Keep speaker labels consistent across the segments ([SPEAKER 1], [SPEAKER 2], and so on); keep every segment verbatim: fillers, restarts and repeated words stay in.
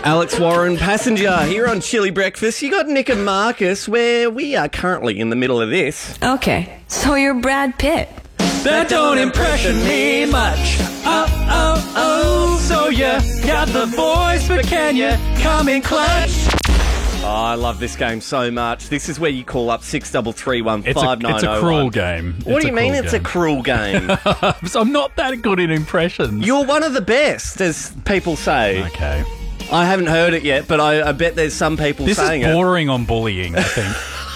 [SPEAKER 1] Alex Warren, Passenger, here on Chili Breakfast. You got Nick and Marcus, where we are currently in the middle of this.
[SPEAKER 2] Okay, so you're Brad Pitt.
[SPEAKER 3] That don't impression me much. Oh, oh, oh. So you got the voice, but can you come in clutch?
[SPEAKER 1] Oh, I love this game so much. This is where you call up six three three one five nine zero one.
[SPEAKER 3] It's a cruel game.
[SPEAKER 1] What
[SPEAKER 3] it's
[SPEAKER 1] do you mean it's
[SPEAKER 3] game.
[SPEAKER 1] a cruel game?
[SPEAKER 3] So I'm not that good in impressions.
[SPEAKER 1] You're one of the best, as people say.
[SPEAKER 3] Okay.
[SPEAKER 1] I haven't heard it yet, but I, I bet there's some people
[SPEAKER 3] this
[SPEAKER 1] saying it.
[SPEAKER 3] This is bordering on bullying, I think.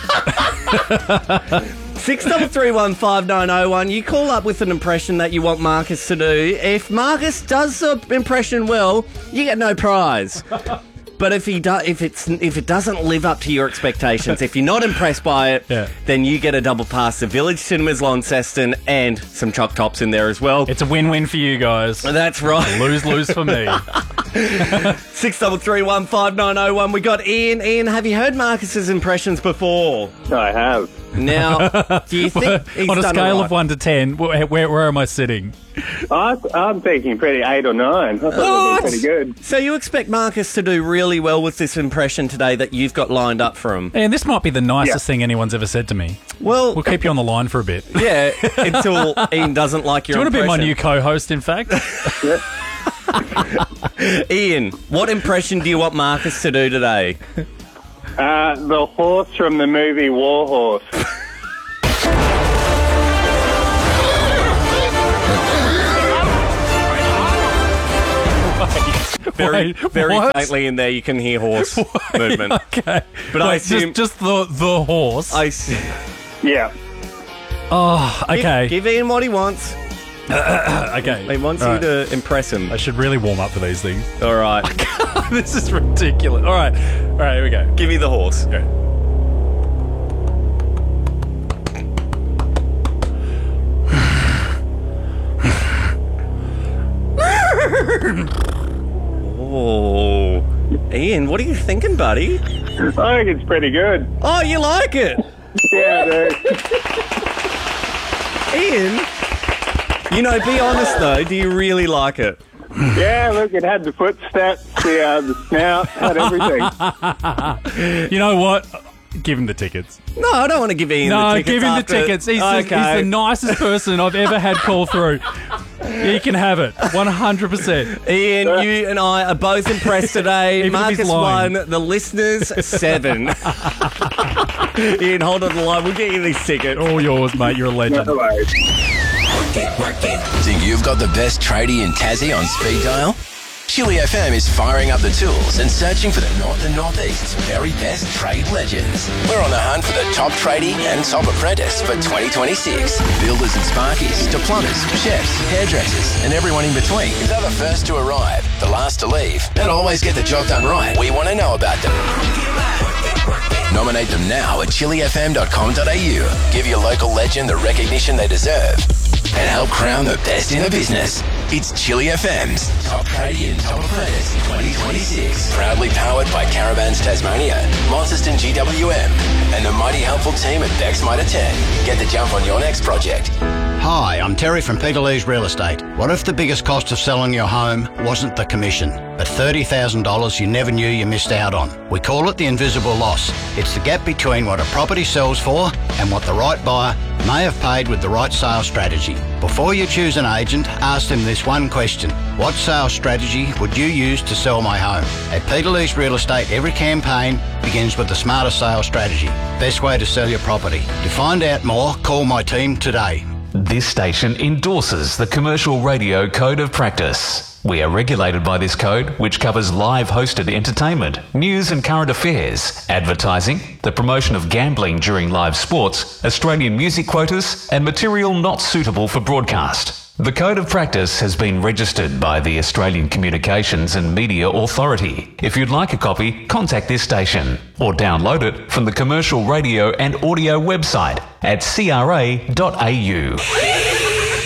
[SPEAKER 1] six three three one five nine zero one. You call up with an impression that you want Marcus to do. If Marcus does the impression well, you get no prize. But if he do, if it's if it doesn't live up to your expectations, if you're not impressed by it,
[SPEAKER 3] yeah. then
[SPEAKER 1] you get a double pass to Village Cinemas Launceston and some choc tops in there as well.
[SPEAKER 3] It's a win-win for you guys.
[SPEAKER 1] That's right.
[SPEAKER 3] Lose-lose for me.
[SPEAKER 1] six three three one five nine zero one. We got Ian. Ian, have you heard Marcus's impressions before?
[SPEAKER 4] I have.
[SPEAKER 1] Now, do you think he's
[SPEAKER 3] on a
[SPEAKER 1] done
[SPEAKER 3] scale
[SPEAKER 1] right?
[SPEAKER 3] of one to ten, where, where, where am I sitting?
[SPEAKER 4] I, I'm thinking pretty eight or nine. I thought it was pretty good.
[SPEAKER 1] So you expect Marcus to do really well with this impression today that you've got lined up for him?
[SPEAKER 3] And this might be the nicest
[SPEAKER 4] Yeah.
[SPEAKER 3] thing anyone's ever said to me.
[SPEAKER 1] Well,
[SPEAKER 3] We'll keep you on the line for a bit.
[SPEAKER 1] yeah, until Ian doesn't like your
[SPEAKER 3] Do you want to be my
[SPEAKER 1] impression.
[SPEAKER 3] new co-host, in fact?
[SPEAKER 1] Ian, what impression do you want Marcus to do today?
[SPEAKER 4] Uh, the horse from the movie War Horse.
[SPEAKER 1] Very,
[SPEAKER 3] Wait,
[SPEAKER 1] very
[SPEAKER 3] what?
[SPEAKER 1] faintly in there you can hear horse movement.
[SPEAKER 3] Okay.
[SPEAKER 1] But I
[SPEAKER 3] Wait,
[SPEAKER 1] assume...
[SPEAKER 3] Just, just the, the horse?
[SPEAKER 1] I s-
[SPEAKER 4] Yeah.
[SPEAKER 3] oh, okay.
[SPEAKER 1] Give, give Ian what he wants.
[SPEAKER 3] okay.
[SPEAKER 1] He wants
[SPEAKER 3] All
[SPEAKER 1] you
[SPEAKER 3] right.
[SPEAKER 1] to impress him.
[SPEAKER 3] I should really warm up for these things.
[SPEAKER 1] All right.
[SPEAKER 3] This is ridiculous. All right. All right, here we go.
[SPEAKER 1] Give me the horse.
[SPEAKER 3] Okay.
[SPEAKER 1] Oh. Ian, what are you thinking, buddy?
[SPEAKER 4] I think it's pretty good.
[SPEAKER 1] Oh, you like it?
[SPEAKER 4] Yeah, dude.
[SPEAKER 1] Ian, you know, be honest though, do you really like it?
[SPEAKER 4] Yeah, look, it had the footsteps, the, uh, the snout, had everything.
[SPEAKER 3] You know what? Give him the tickets.
[SPEAKER 1] No, I don't want to give Ian
[SPEAKER 3] no,
[SPEAKER 1] the tickets.
[SPEAKER 3] give him
[SPEAKER 1] after...
[SPEAKER 3] the tickets. He's,
[SPEAKER 1] okay.
[SPEAKER 3] the, he's the nicest person I've ever had call through. He can have it, one hundred percent.
[SPEAKER 1] Ian, you and I are both impressed today.
[SPEAKER 3] Even if
[SPEAKER 1] Marcus
[SPEAKER 3] he's
[SPEAKER 1] one,
[SPEAKER 3] lying.
[SPEAKER 1] the listeners seven. Ian, hold on the line. We'll get you these tickets.
[SPEAKER 3] All yours, mate. You're a legend.
[SPEAKER 4] No worries.
[SPEAKER 5] Think you've got the best tradie in Tassie on speed dial? Chili F M is firing up the tools and searching for the North and Northeast's very best trade legends. We're on the hunt for the top tradie and top apprentice for twenty twenty-six. Builders and sparkies to plumbers, chefs, hairdressers, and everyone in between. If they're the first to arrive, the last to leave, and always get the job done right, we want to know about them. Nominate them now at chili f m dot com dot a u. Give your local legend the recognition they deserve and help crown the best in the business. It's Chili F M's Top Tradie and Top Apprentice twenty twenty-six. Proudly powered by Caravans Tasmania, Launceston G W M, and the mighty helpful team at Bex Mitre ten. Get the jump on your next project.
[SPEAKER 6] Hi, I'm Terry from Peter Lee's Real Estate. What if the biggest cost of selling your home wasn't the commission, but thirty thousand dollars you never knew you missed out on? We call it the invisible loss. It's the gap between what a property sells for and what the right buyer may have paid with the right sales strategy. Before you choose an agent, ask them this one question. What sales strategy would you use to sell my home? At Peter Lee's Real Estate, every campaign begins with the smarter sales strategy. Best way to sell your property. To find out more, call my team today.
[SPEAKER 7] This station endorses the Commercial Radio Code of Practice. We are regulated by this code, which covers live hosted entertainment, news and current affairs, advertising, the promotion of gambling during live sports, Australian music quotas, and material not suitable for broadcast. The Code of Practice has been registered by the Australian Communications and Media Authority. If you'd like a copy, contact this station or download it from the Commercial Radio and Audio website at c r a dot a u.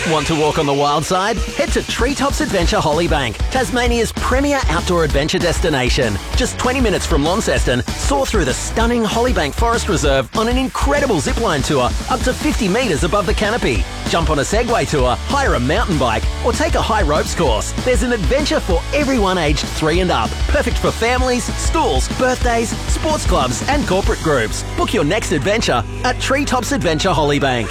[SPEAKER 8] Want to walk on the wild side? Head to Treetops Adventure Hollybank, Tasmania's premier outdoor adventure destination. Just twenty minutes from Launceston, soar through the stunning Hollybank Forest Reserve on an incredible zipline tour up to fifty metres above the canopy. Jump on a Segway tour, hire a mountain bike, or take a high ropes course. There's an adventure for everyone aged three and up. Perfect for families, schools, birthdays, sports clubs, and corporate groups. Book your next adventure at Treetops Adventure Hollybank.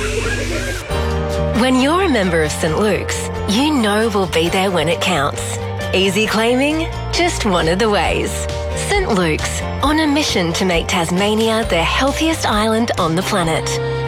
[SPEAKER 2] When you're a member of Saint Luke's, you know we'll be there when it counts. Easy claiming? Just one of the ways. Saint Luke's, on a mission to make Tasmania the healthiest island on the planet.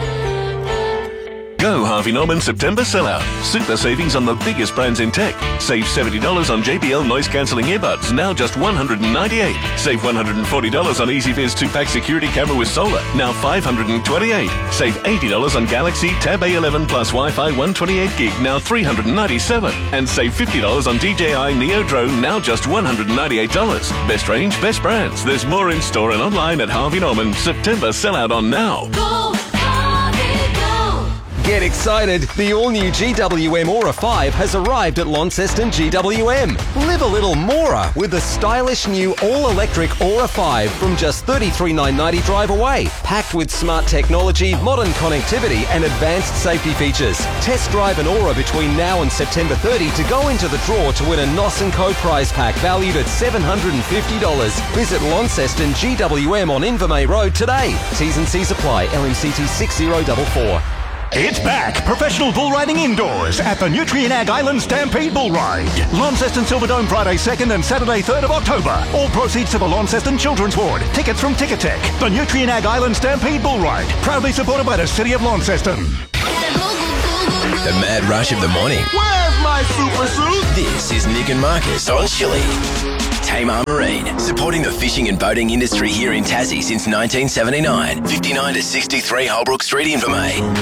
[SPEAKER 9] Go Harvey Norman September sellout. Super savings on the biggest brands in tech. Save seventy dollars on J B L noise cancelling earbuds, now just one hundred ninety-eight dollars. Save one hundred forty dollars on EasyViz two pack security camera with solar, now five hundred twenty-eight dollars. Save eighty dollars on Galaxy Tab A eleven plus Wi-Fi one twenty-eight gig, now three hundred ninety-seven dollars. And save fifty dollars on D J I Neo Drone, now just one hundred ninety-eight dollars. Best range, best brands. There's more in store and online at Harvey Norman. September sellout on now.
[SPEAKER 10] Go, Harvey, go!
[SPEAKER 11] Get excited! The all-new G W M Aura five has arrived at Launceston G W M. Live a little Mora with the stylish new all-electric Aura five from just thirty-three thousand nine hundred ninety drive away. Packed with smart technology, modern connectivity and advanced safety features. Test drive an Aura between now and September thirtieth to go into the draw to win a N O S and Co prize pack valued at seven hundred fifty dollars. Visit Launceston G W M on Invermay Road today. T's and C's apply. L M C T six zero four four.
[SPEAKER 12] It's back! Professional bull riding indoors at the Nutrien Ag Island Stampede Bull Ride. Launceston Silverdome Friday second and Saturday third of October. All proceeds to the Launceston Children's Ward. Tickets from Ticketek. The Nutrien Ag Island Stampede Bull Ride. Proudly supported by the City of Launceston.
[SPEAKER 5] The mad rush of the morning.
[SPEAKER 12] Where's my super suit?
[SPEAKER 5] This is Nick and Marcus on Chili. Tamar Marine, supporting the fishing and boating industry here in Tassie since nineteen seventy-nine. fifty-nine to sixty-three Holbrook Street, Invermay.